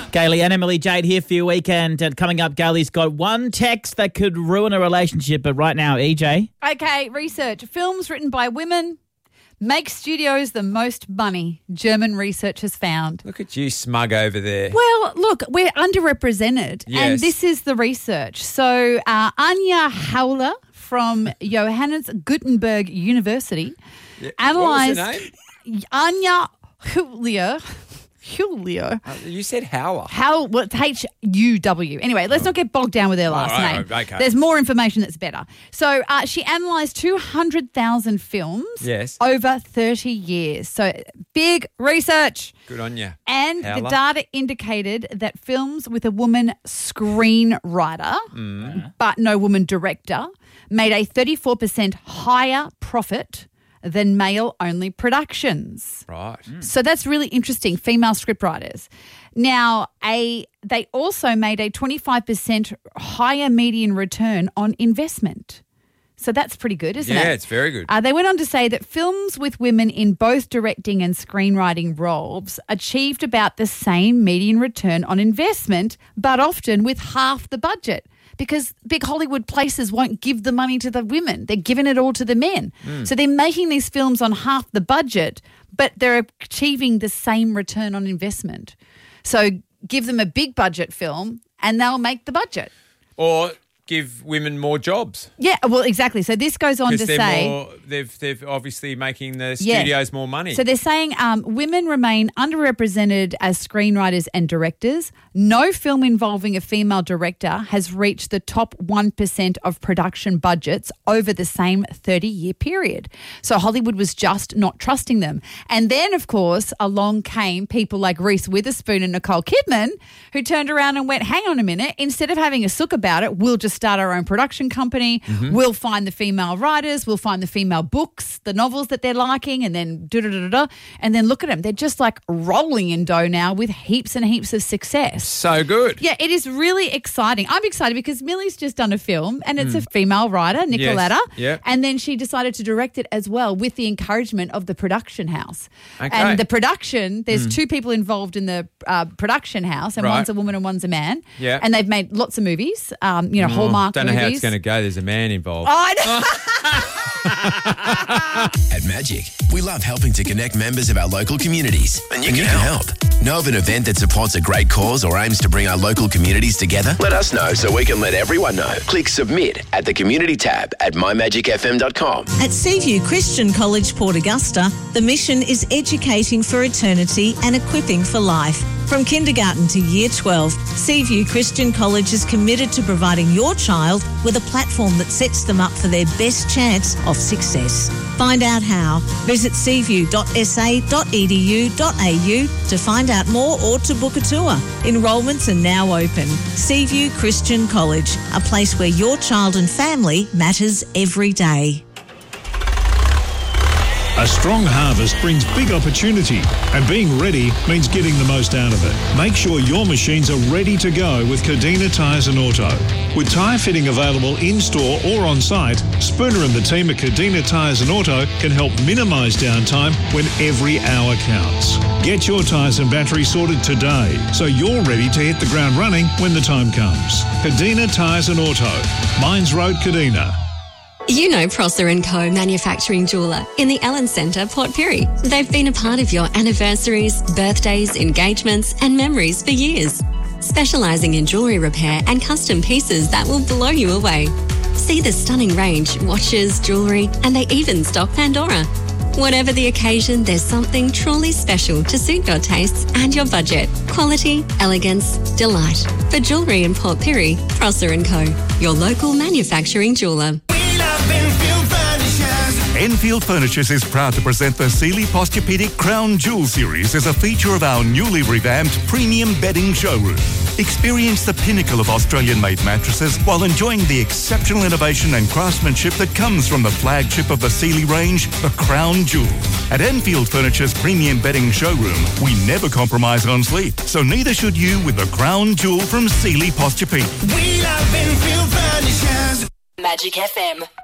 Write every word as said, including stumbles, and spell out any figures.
Gailey and Emily Jade here for your weekend. And coming up, Gailey's got one text that could ruin a relationship. But right now, E J. Okay, research. Films written by women make studios the most money, German research has found. Look at you smug over there. Well, look, we're underrepresented. Yes. And this is the research. So uh, Anja Hauler from Johannes Gutenberg University Yeah. analysed... What was her name? Anja Hauler... Julio. Uh, you said Howler. How? Well, it's H U W. Anyway, let's not get bogged down with their last Oh, right, name. right, okay. There's more information that's better. So uh, she analysed two hundred thousand films Yes. over thirty years. So big research. Good on you. And Howler. the data indicated that films with a woman screenwriter Mm. but no woman director made a thirty-four percent higher profit than male-only productions. Right. So that's really interesting, female scriptwriters. Now, a they also made a twenty-five percent higher median return on investment. So that's pretty good, isn't it? Yeah, it's very good. Uh, they went on to say that films with women in both directing and screenwriting roles achieved about the same median return on investment, but often with half the budget. Because big Hollywood places won't give the money to the women. They're giving it all to the men. Mm. So they're making these films on half the budget, but they're achieving the same return on investment. So give them a big budget film and they'll make the budget. Or give women more jobs. Yeah, well, exactly. So this goes on to Because they're say... more, they've, they've obviously making the Yeah. studios more money. So they're saying um, women remain underrepresented as screenwriters and directors. No film involving a female director has reached the top one percent of production budgets over the same thirty-year period. So Hollywood was just not trusting them. And then, of course, along came people like Reese Witherspoon and Nicole Kidman who turned around and went, hang on a minute, instead of having a sook about it, we'll just start our own production company. Mm-hmm. We'll find the female writers. We'll find the female books, the novels that they're liking, and then da-da-da-da-da. And then look at them. They're just like rolling in dough now with heaps and heaps of success. So good. Yeah, it is really exciting. I'm excited because Millie's just done a film and it's a female writer, Nicoletta. Yes, yeah. And then she decided to direct it as well with the encouragement of the production house. Okay. And the production, there's two people involved in the uh, production house and Right. one's a woman and one's a man. Yeah. And they've made lots of movies, um, you know, Hallmark Don't know movies. how it's going to go. There's a man involved. Oh, I know. At Magic, we love helping to connect members of our local communities. And you, can, help. Know of an event that supports a great cause or aims to bring our local communities together? Let us know so we can let everyone know. Click submit at the community tab at my magic f m dot com. At Seaview Christian College, Port Augusta, the mission is educating for eternity and equipping for life. From kindergarten to year twelve, Seaview Christian College is committed to providing your child with a platform that sets them up for their best chance of success. Find out how. Visit seaview dot s a dot e d u dot a u to find out more or to book a tour. Enrolments are now open. Seaview Christian College, a place where your child and family matters every day. A strong harvest brings big opportunity, and being ready means getting the most out of it. Make sure your machines are ready to go with Cardina Tyres and Auto. With tyre fitting available in-store or on-site, Spooner and the team at Cardina Tyres and Auto can help minimise downtime when every hour counts. Get your tyres and batteries sorted today so you're ready to hit the ground running when the time comes. Cardina Tyres and Auto, Mines Road, Cardina. You know Prosser and Co Manufacturing Jeweller in the Ellen Centre, Port Pirie. They've been a part of your anniversaries, birthdays, engagements and memories for years. Specialising in jewellery repair and custom pieces that will blow you away. See the stunning range, watches, jewellery, and they even stock Pandora. Whatever the occasion, there's something truly special to suit your tastes and your budget. Quality, elegance, delight. For jewellery in Port Pirie, Prosser and Co, your local manufacturing jeweller. Enfield Furnitures is proud to present the Sealy Posturepedic Crown Jewel Series as a feature of our newly revamped premium bedding showroom. Experience the pinnacle of Australian-made mattresses while enjoying the exceptional innovation and craftsmanship that comes from the flagship of the Sealy range, the Crown Jewel. At Enfield Furniture's premium bedding showroom, we never compromise on sleep, so neither should you with the Crown Jewel from Sealy Posturepedic. We love Enfield Furnitures. Magic F M.